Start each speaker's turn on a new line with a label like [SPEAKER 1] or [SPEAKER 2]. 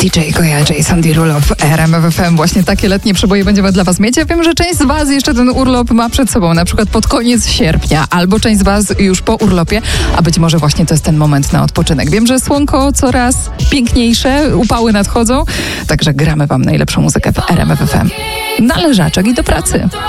[SPEAKER 1] DJ Goja, Jason Derulo w RMF FM. Właśnie takie letnie przeboje będziemy dla was mieć. Ja wiem, że część z was jeszcze ten urlop ma przed sobą, na przykład pod koniec sierpnia, albo część z was już po urlopie, a być może właśnie to jest ten moment na odpoczynek. Wiem, że słonko coraz piękniejsze, upały nadchodzą, także gramy wam najlepszą muzykę w RMF FM. Na leżaczek i do pracy.